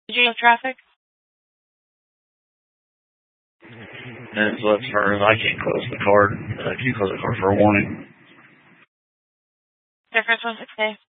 Did you have traffic? It's left turn. I can't close the car. Can you close the car for a warning? Difference 168.